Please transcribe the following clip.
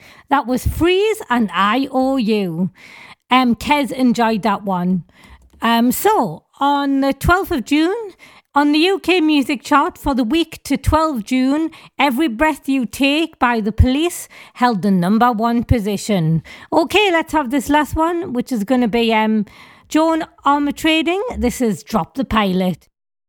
That was Freeze and I Owe You. Kez enjoyed that one. So, on the 12th of June, on the UK music chart for the week to 12 June, Every Breath You Take by The Police held the number 1 position. Okay, let's have this last one, which is going to be Joan Armatrading. This is Drop the Pilot.